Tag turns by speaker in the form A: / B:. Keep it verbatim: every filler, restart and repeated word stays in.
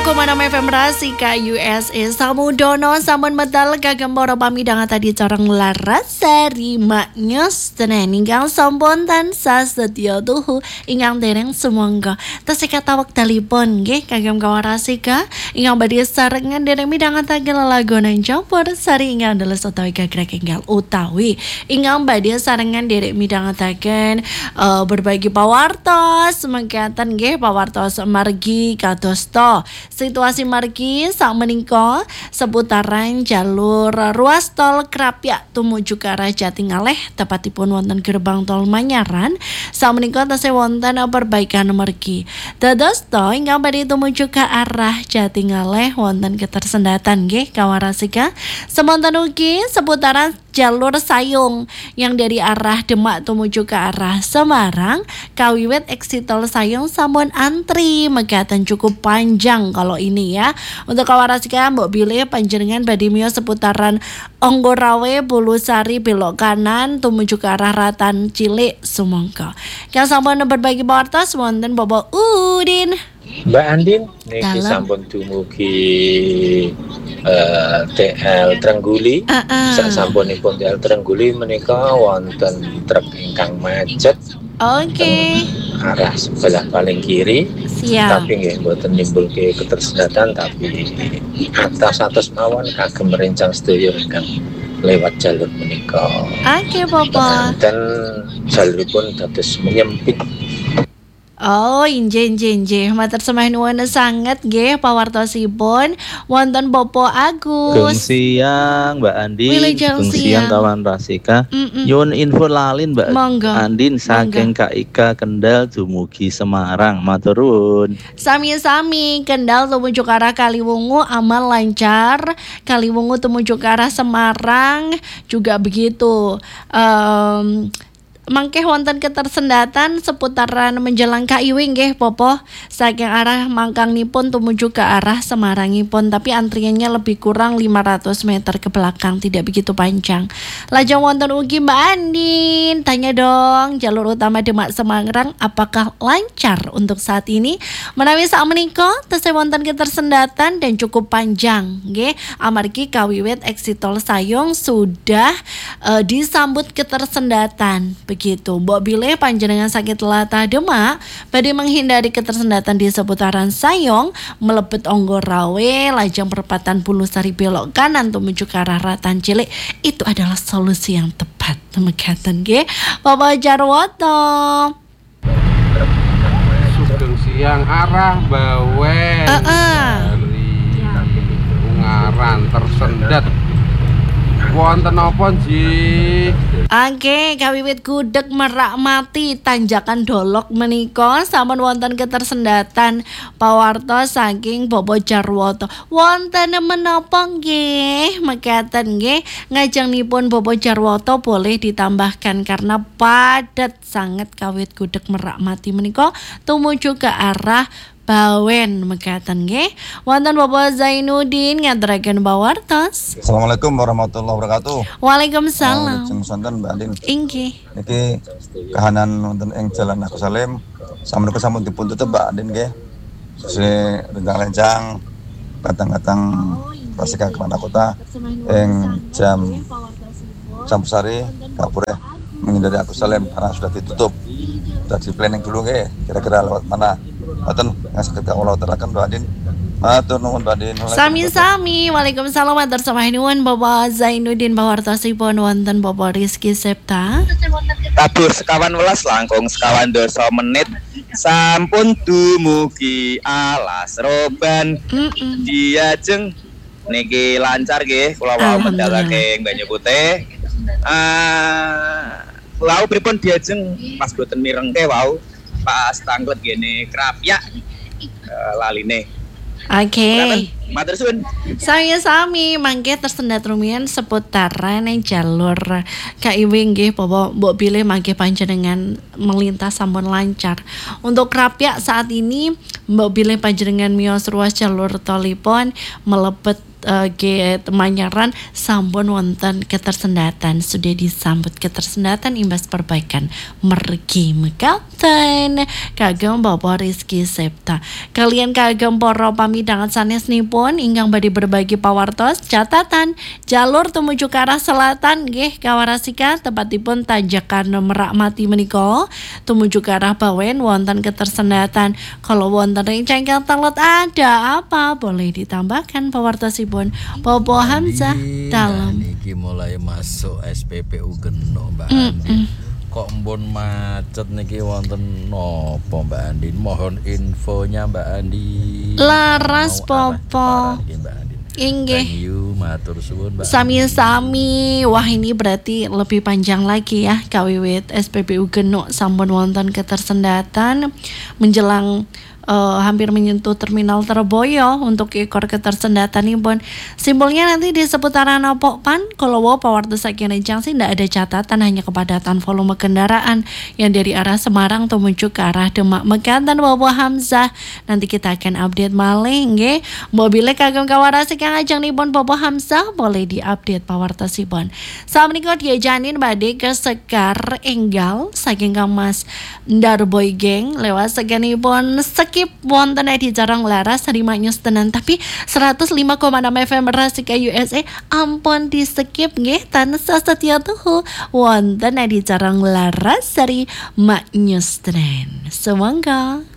A: koma enam F M Rasika U S A Samudono samun medal kagem para pamidang tadi corong laras sari maknyos tenen ingkang sampun tansah setya tuhu ingkang dereng sumangga tasih kata wektalipun nggih kagem kawarasika ingkang badhe sarengan dereng midhangetaken lelagonan campur sari ingkang dados utawi gagrag enggal utawi ingkang badhe sarengan derek midhangetaken uh, berbagi pawartos mangkaten nggih pawartos margi kadosta situasi margi sakmenika seputaran jalur ruas tol Krapyak tumuju ke arah Jatingaleh tepatipun wonten gerbang tol Manyaran sakmenika tasih wonten perbaikan margi. Dados to ingkang badhe tumuju ke arah Jatingaleh wonten ketersendatan nggih kawarasika. Semonten ugi seputaran jalur Sayung yang dari arah Demak tumuju ke arah Semarang kawiwit exit tol Sayung sampun antri mekaten cukup panjang kalau ini ya. Untuk kawarasika mbok bilih panjenengan badhe miyos seputaran Onggorawe Bulusari belok kanan tumuju ke arah Ratan Cilik sumangga. Kang sampun berbagi pawartos wonten Bapak Udin.
B: Mbak Andin niki sampun dumugi uh, T L Trengguli.
A: Uh-uh.
B: Sak sampunipun T L Trengguli menika wonten truk ingkang macet.
A: Oke. Okay.
B: Arah sebelah paling kiri.
A: Siap.
B: Tapi nggih mboten nimbulke ketersendatan tapi atas-atas mawon kagem rencang sedaya ingkang lewat jalur menika.
A: Oke, okay, Bapak.
B: Dan jaluripun dados menyempit.
A: Oh, inje inje inje. Matur sembah nuwun sanget nggih pawartosipun wonten Bapak Agus.
C: Gung siang Mbak Andin. Gung siang kawan Rasika. Nyuwun info lalin Mbak Monggo. Andin saking K I K Kendal dumugi Semarang. Matur nuwun.
A: Sami-sami Kendal tumuju ke arah Kaliwungu aman lancar. Kaliwungu tumuju ke arah Semarang juga begitu. Um, Mangkeh wonten ketersendatan seputaran menjelang K I W nggih Popo saking arah Mangkangnipun tumuju ke arah Semarangipun tapi antriannya lebih kurang lima ratus meter ke belakang tidak begitu panjang. Lajeng wonten ugi Mbak Andin tanya dong jalur utama Demak Semarang apakah lancar untuk saat ini menawi sakmenika tesih wonten ketersendatan dan cukup panjang nggih amargi kawiwit exit tol Sayung sudah uh, disambut ketersendatan. Begitu, mbok bilih panjenengan sakit latah Demak badhe menghindari ketersendatan di seputaran Sayong melebet Onggorawe lajeng perempatan Bulusari belok kanan tumuju ke arah Ratan Cilik itu adalah solusi yang tepat mekaten nggih Bapak Jarwoto.
D: Sugeng siang arah Bawen
A: uh-uh.
D: dari Ungaran tersendat wonten apa Ji?
A: Oke, kawiwit gudeg Merak Mati tanjakan Dolok menika sampun wonten ketersendatan pawartos saking Bapak Jarwoto. Wonten menapa nggih? Mekaten nggih ngajengnipun Bapak Jarwoto boleh ditambahkan karena padat sangat kawit gudeg Merak Mati menika tumuju ke arah Bawen mekaten nggih. Wonten Bapak Zainuddin ngaturaken pawartos.
E: Assalamualaikum warahmatullahi wabarakatuh.
A: Waalaikumsalam.
E: Lajeng sonten Mbak Andin.
A: Inggih.
E: Niki kahanan wonten ing Jalan Agus Salim. Sampun sampun dipun tutup Mbak Andin nggih. Sesuk rencang-rencang katang-katang Rasika Kemana Kota ing jam Campusari Kapure menghindari Agus Salim karena sudah ditutup. Sudah di planning dulu nggih kira-kira lewat mana. Matur ngasih ke Allah terakan Mbak Andin. Matur nuwun Mbak Andin.
A: Sami-sami. Waalaikumsalam matur sembah nuwun Bapak Zainuddin pawartosipun wonten Bapak Rizky Septa.
C: Kabur sekawan welas langkung sekawan dosa menit sampun dumugi Alas Roban. Diajeng niki lancar nggih kula wau medal saking Banyu Putih. Ah, kula pripun diajeng pas boten mirengke wau. Pas tanglet gini Krapyak uh, laline.
A: Oke. Okay.
C: Matur suwun.
A: Saya sami mangke tersendat rumiyin seputaran yang jalur K I W nggih Bapak mbok pilih mangke panjenengan melintas sampun lancar. Untuk Krapyak saat ini mbok pilih panjenengan miyos ruas jalur tolipun melebet uh, ge Manyaran sampun wonten ketersendatan, sudah disambut ketersendatan imbas perbaikan mergi mekaten kagem Bapak Rizky Septa kalian kagem para pamidangan sanes nipun ingkang badhe berbagi pawartos catatan jalur tumuju ke arah selatan nggih kawarasika tepatipun Tanjakan Merak Mati menika tumuju ke arah Bawen wonten ketersendatan. Kalau wonten rencang ingkang telet ada apa boleh ditambahkan pawartosipun Bobo Hamzah dalam
F: niki mulai masuk S P P U Geno Mbak Andin. Kok mbon macet niki wonten nopo Mbak Andin? Mohon infonya Mbak Andin.
A: Laras
F: Mau arah
A: Popo.
F: Jepara niki, Mbak Andin.
A: Inggih.
F: Thank you, matur suwun Mbak.
A: Sami-sami. Wah ini berarti lebih panjang lagi ya kawiwit S P P U Geno sampun wonten ketersendatan menjelang uh, hampir menyentuh terminal Terboyo untuk ekor ketersendatan pun simbolnya nanti di seputaran Opok Pan. Kalau wow pawartos saking rencang sih tidak ada catatan, hanya kepadatan volume kendaraan yang dari arah Semarang menuju ke arah Demak Mekaten Bobo Hamzah. Nanti kita akan update malih nggih. Mobilnya kagem kawarasi kang ajeng nipun Bobo Hamzah boleh diupdate pawartosipun. Sakmenika diajanin badhe ke Sekar Enggal saking Kang Mas Darboy Geng lewat segenipun skip wonten di Jarang Laras Harima News tenan tapi seratus lima koma enam F M Rasika U S A ampun di skip nggih tansah setia tuhu wonten di Jarang Laras Harima News tenan. Semangga.